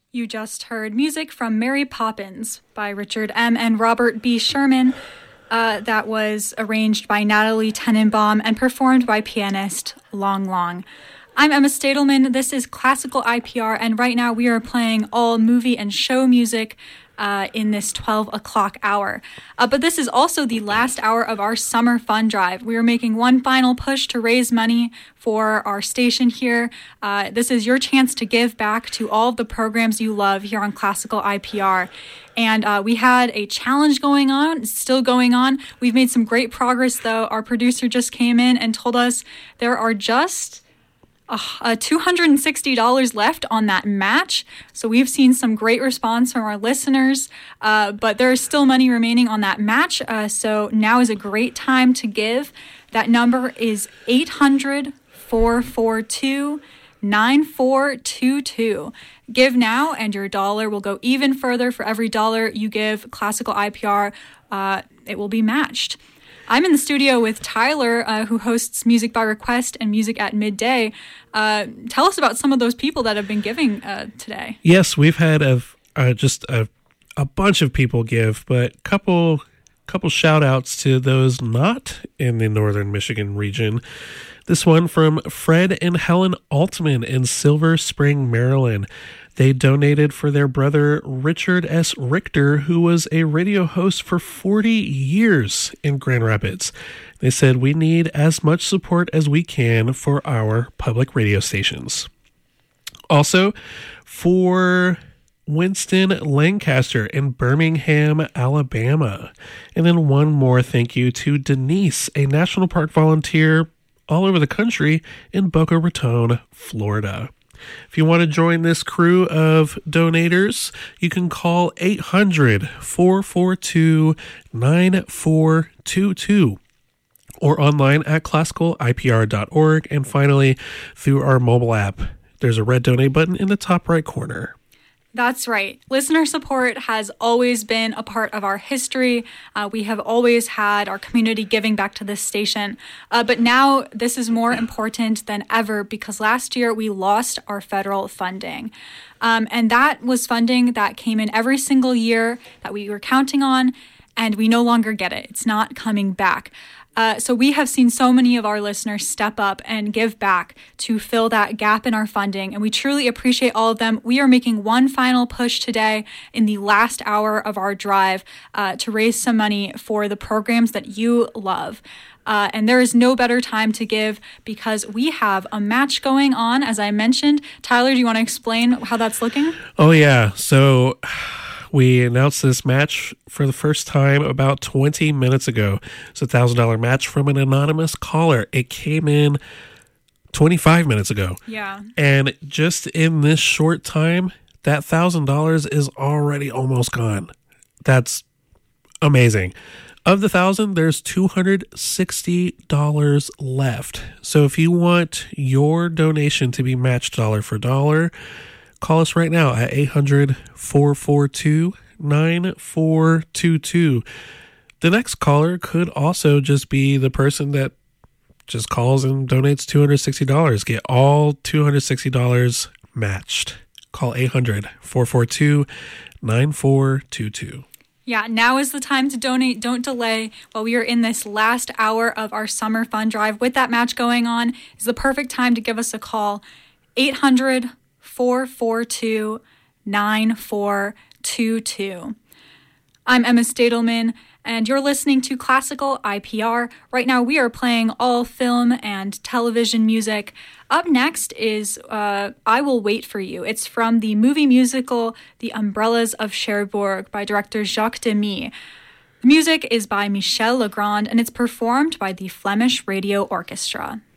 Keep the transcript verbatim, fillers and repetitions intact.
You just heard music from Mary Poppins by Richard M. and Robert B. Sherman. Uh, that was arranged by Natalie Tenenbaum and performed by pianist Long Long. I'm Emma Stadelman. This is Classical I P R, and right now we are playing all movie and show music Uh, in this twelve o'clock hour. Uh, but this is also the last hour of our summer fun drive. We are making one final push to raise money for our station here. Uh, this is your chance to give back to all of the programs you love here on Classical I P R. And uh, we had a challenge going on, it's still going on. We've made some great progress, though. Our producer just came in and told us there are just Uh, uh, two hundred sixty dollars left on that match. So we've seen some great response from our listeners, uh, but there is still money remaining on that match. Uh, so now is a great time to give. That number is eight hundred, four four two, nine four two two. Give now and your dollar will go even further. For every dollar you give Classical I P R, uh, it will be matched. I'm in the studio with Tyler, uh, who hosts Music by Request and Music at Midday. Uh, tell us about some of those people that have been giving uh, today. Yes, we've had a, uh, just a, a bunch of people give, but couple couple shout outs to those not in the Northern Michigan region. This one from Fred and Helen Altman in Silver Spring, Maryland. They donated for their brother Richard S. Richter, who was a radio host for forty years in Grand Rapids. They said, "We need as much support as we can for our public radio stations." Also, for Winston Lancaster in Birmingham, Alabama. And then one more thank you to Denise, a National Park volunteer all over the country in Boca Raton, Florida. If you want to join this crew of donators, you can call eight hundred, four four two, nine four two two or online at classical I P R dot org, and finally through our mobile app. There's a red donate button in the top right corner. That's right. Listener support has always been a part of our history. Uh, we have always had our community giving back to this station. Uh, but now this is more important than ever because last year we lost our federal funding. Um, and that was funding that came in every single year that we were counting on, and we no longer get it. It's not coming back. Uh, so we have seen so many of our listeners step up and give back to fill that gap in our funding, and we truly appreciate all of them. We are making one final push today in the last hour of our drive uh, to raise some money for the programs that you love. Uh, and there is no better time to give because we have a match going on, as I mentioned. Tyler, do you want to explain how that's looking? Oh, yeah. So we announced this match for the first time about twenty minutes ago. It's a one thousand dollars match from an anonymous caller. It came in twenty-five minutes ago. Yeah. And just in this short time, that one thousand dollars is already almost gone. That's amazing. Of the one thousand dollars, there's two hundred sixty dollars left. So if you want your donation to be matched dollar for dollar, call us right now at eight hundred, four four two, nine four two two. The next caller could also just be the person that just calls and donates two hundred sixty dollars. Get all two hundred sixty dollars matched. Call eight hundred, four four two, nine four two two. Yeah, now is the time to donate. Don't delay. While we are in this last hour of our summer fun drive with that match going on, is the perfect time to give us a call. eight hundred, four four two, nine four two two. I'm Emma Stadelman, and you're listening to Classical I P R. Right now, we are playing all film and television music. Up next is uh, I Will Wait for You. It's from the movie musical The Umbrellas of Cherbourg by director Jacques Demy. The music is by Michel Legrand, and it's performed by the Flemish Radio Orchestra.